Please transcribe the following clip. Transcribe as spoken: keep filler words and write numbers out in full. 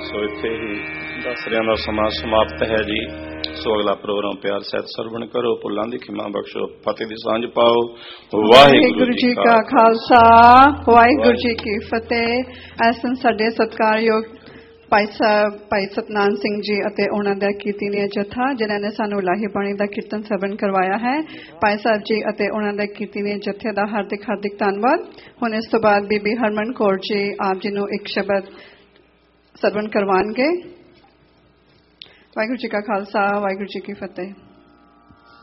सो इत्थे ही दसरियां दा समां समाप्त है जी। सो अगला प्रोग्राम प्यार सहित सरवण करो, भुलां दी खिमा बख्शो, फतेह दी सांझ पाओ। वाहिगुरु जी का खालसा, वाहिगुरु जी की फतेह। ऐसन साडे सत्कारयोग भाई साहब भाई सतनाम सिंह जी ਅਤੇ ਉਹਨਾਂ ਦਾ ਕੀਰਤਨੀय ਜਥਾ ਜਿਨ੍ਹਾਂ ਨੇ ਸਾਨੂੰ ਲਾਹੀ ਬਾਣੀ ਦਾ ਕੀਰਤਨ ਸਰਵਣ ਕਰਵਾਇਆ ਹੈ। ਭਾਈ ਸਾਹਿਬ ਜੀ ਅਤੇ ਉਹਨਾਂ ਦੇ ਕੀਰਤਨੀय ਜਥੇ ਦਾ ਹਾਰਦਿਕ ਹਾਰਦਿਕ ਧੰਨਵਾਦ। ਹੁਣ ਇਸ ਤੋਂ ਬਾਅਦ ਬੀਬੀ ਹਰਮਨ ਕੌਰ ਜੀ ਆਪ ਜੀ ਨੂੰ ਇੱਕ ਸ਼ਬਦ ਸਰਵਣ ਕਰਵਾਉਣਗੇ। ਵਾਹਿਗੁਰੂ ਜੀ ਕਾ ਖਾਲਸਾ, ਵਾਹਿਗੁਰੂ ਜੀ ਕੀ ਫਤਿਹ।